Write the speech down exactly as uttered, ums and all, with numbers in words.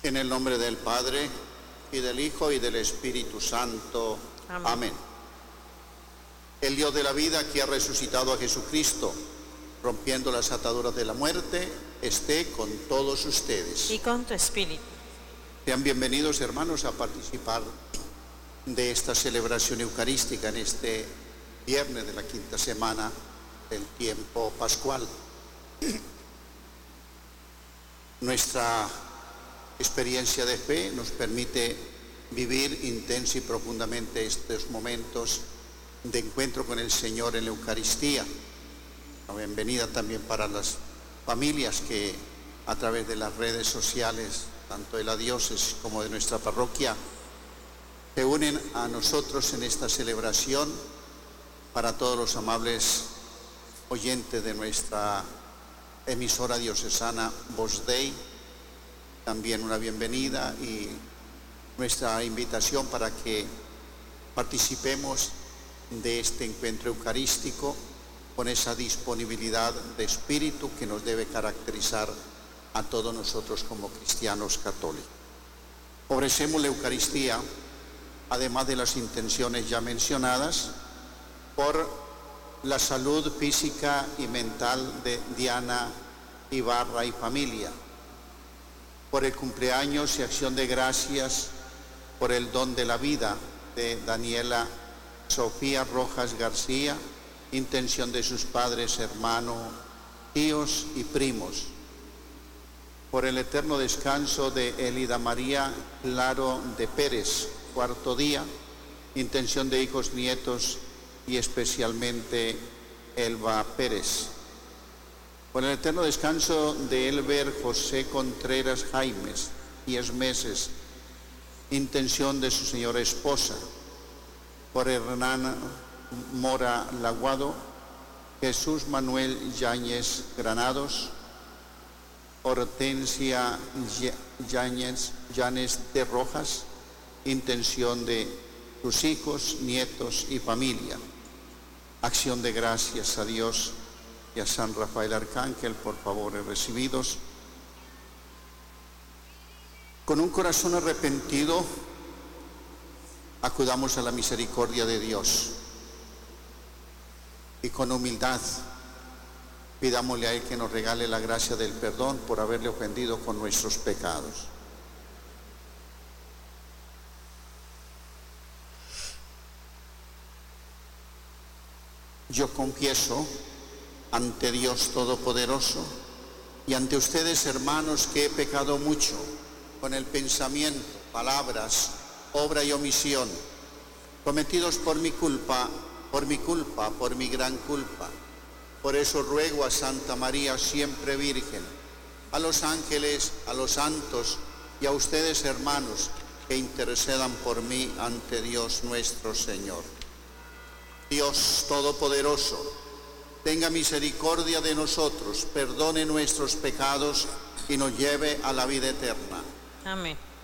En el nombre del Padre, y del Hijo, y del Espíritu Santo. Amén. Amén. El Dios de la vida, que ha resucitado a Jesucristo, rompiendo las ataduras de la muerte, esté con todos ustedes. Y con tu espíritu. Sean bienvenidos, hermanos, a participar de esta celebración eucarística en este viernes de la quinta semana del tiempo pascual. Nuestra experiencia de fe nos permite vivir intensa y profundamente estos momentos de encuentro con el Señor en la Eucaristía. Una bienvenida también para las familias que a través de las redes sociales, tanto de la diócesis como de nuestra parroquia, se unen a nosotros en esta celebración. Para todos los amables oyentes de nuestra emisora diocesana Voz Dei, también una bienvenida y nuestra invitación para que participemos de este encuentro eucarístico con esa disponibilidad de espíritu que nos debe caracterizar a todos nosotros como cristianos católicos. Ofrecemos la Eucaristía, además de las intenciones ya mencionadas, por la salud física y mental de Diana Ibarra y familia, por el cumpleaños y acción de gracias por el don de la vida de Daniela Sofía Rojas García, intención de sus padres, hermanos, tíos y primos, por el eterno descanso de Elida María Claro de Pérez, cuarto día, intención de hijos, nietos y especialmente Elba Pérez, por el eterno descanso de Elber José Contreras Jaimes, diez meses, intención de su señora esposa, por Hernán Mora Laguado, Jesús Manuel Yáñez Granados, Hortensia Yáñez Llanes de Rojas, intención de sus hijos, nietos y familia. Acción de gracias a Dios y a San Rafael Arcángel por favores recibidos. Con un corazón arrepentido, acudamos a la misericordia de Dios y con humildad pidámosle a Él que nos regale la gracia del perdón por haberle ofendido con nuestros pecados. Yo confieso ante Dios Todopoderoso y ante ustedes, hermanos, que he pecado mucho con el pensamiento, palabras, obra y omisión, cometidos por mi culpa, por mi culpa, por mi gran culpa. Por eso ruego a Santa María, siempre Virgen, a los ángeles, a los santos y a ustedes, hermanos, que intercedan por mí ante Dios nuestro Señor. Dios Todopoderoso, tenga misericordia de nosotros, perdone nuestros pecados y nos lleve a la vida eterna. Amén.